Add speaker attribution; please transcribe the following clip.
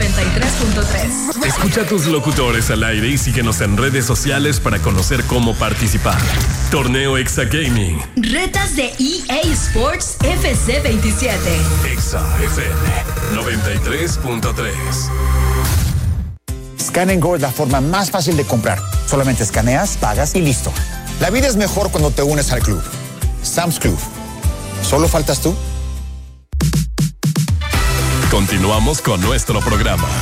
Speaker 1: 93.3.
Speaker 2: Escucha a tus locutores al aire y síguenos en redes sociales para conocer cómo participar. Torneo Exa Gaming.
Speaker 1: Retas de EA Sports FC 27.
Speaker 2: Exa FM 93.3.
Speaker 3: Scan & Go es la forma más fácil de comprar. Solamente escaneas, pagas y listo. La vida es mejor cuando te unes al club. Sam's Club. ¿Solo faltas tú?
Speaker 2: Continuamos con nuestro programa.